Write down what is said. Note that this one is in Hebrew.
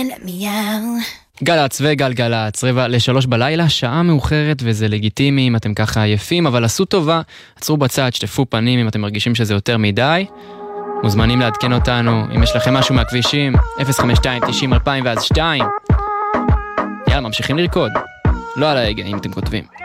גלץ וגלגלץ, 2:45 בלילה, שעה מאוחרת וזה לגיטימי אם אתם ככה עייפים, אבל עשו טובה, עצרו בצד, שטפו פנים אם אתם מרגישים שזה יותר מדי. מוזמנים לעדכן אותנו, אם יש לכם משהו מהכבישים, 052-90-2002. יאללה, ממשיכים לרקוד. לא על ההגה, אם אתם כותבים.